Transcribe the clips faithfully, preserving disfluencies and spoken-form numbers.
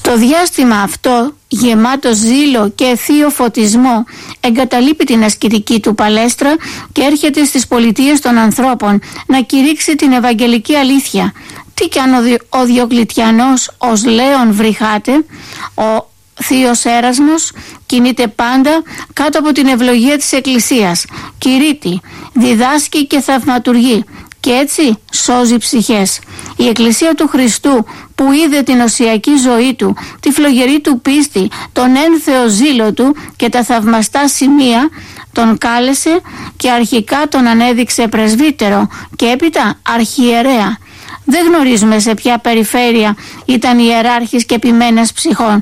Στο διάστημα αυτό, γεμάτο ζήλο και θείο φωτισμό, εγκαταλείπει την ασκητική του παλέστρα και έρχεται στις πολιτείες των ανθρώπων να κηρύξει την Ευαγγελική αλήθεια. Τι κι αν ο, Δι... ο Διοκλητιανός ως Λέων βρυχάται, ο θείος Έρασμος κινείται πάντα κάτω από την ευλογία της Εκκλησίας, κηρύττει, διδάσκει και θαυματουργεί και έτσι σώζει ψυχές. Η Εκκλησία του Χριστού, που είδε την οσιακή ζωή του, τη φλογερή του πίστη, τον ένθεο ζήλο του και τα θαυμαστά σημεία, τον κάλεσε και αρχικά τον ανέδειξε πρεσβύτερο και έπειτα αρχιερέα. Δεν γνωρίζουμε σε ποια περιφέρεια ήταν ιεράρχης και επιμένες ψυχών.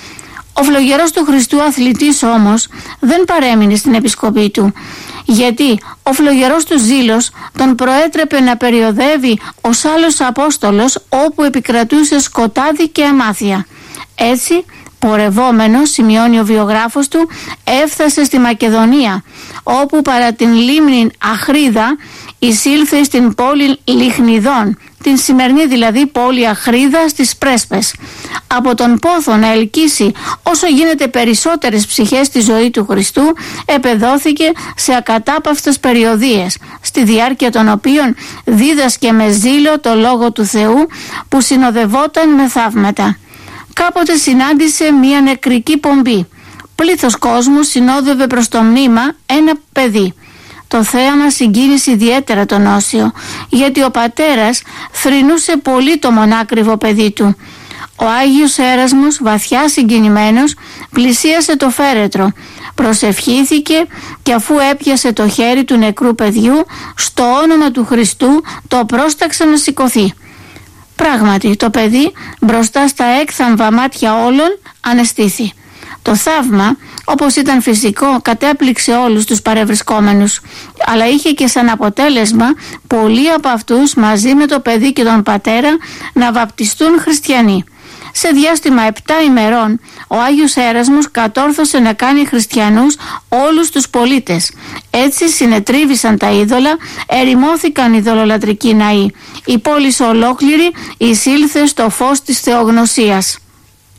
Ο φλογερός του Χριστού αθλητής όμως δεν παρέμεινε στην επισκοπή του, γιατί ο φλογερός του ζήλος τον προέτρεπε να περιοδεύει ως άλλος Απόστολος όπου επικρατούσε σκοτάδι και αμάθεια. Έτσι, πορευόμενος, σημειώνει ο βιογράφος του, έφτασε στη Μακεδονία, όπου παρά την λίμνη Αχρίδα εισήλθε στην πόλη Λιχνιδών, την σημερινή δηλαδή πόλη Αχρίδα στις Πρέσπες. Από τον πόθο να ελκύσει όσο γίνεται περισσότερες ψυχές στη ζωή του Χριστού, επεδόθηκε σε ακατάπαυστες περιοδίες, στη διάρκεια των οποίων δίδασκε με ζήλο το Λόγο του Θεού που συνοδευόταν με θαύματα. Κάποτε συνάντησε μια νεκρική πομπή. Πλήθος κόσμου συνόδευε προς το μνήμα ένα παιδί. Το θέαμα συγκίνησε ιδιαίτερα τον Όσιο, γιατί ο πατέρας θρηνούσε πολύ το μονάκριβο παιδί του. Ο Άγιος Έρασμος, βαθιά συγκινημένος, πλησίασε το φέρετρο, προσευχήθηκε και αφού έπιασε το χέρι του νεκρού παιδιού, στο όνομα του Χριστού το πρόσταξε να σηκωθεί. Πράγματι, το παιδί μπροστά στα έκθαμβα μάτια όλων αναισθήθη. Το θαύμα, όπως ήταν φυσικό, κατέπληξε όλους τους παρευρισκόμενους, αλλά είχε και σαν αποτέλεσμα πολλοί από αυτούς μαζί με το παιδί και τον πατέρα να βαπτιστούν χριστιανοί. Σε διάστημα επτά ημερών ο Άγιος Έρασμος κατόρθωσε να κάνει χριστιανούς όλους τους πολίτες. Έτσι συνετρίβησαν τα είδωλα, ερημώθηκαν οι ειδωλολατρικοί ναοί. Η πόλη ολόκληρη εισήλθε στο φως της θεογνωσίας.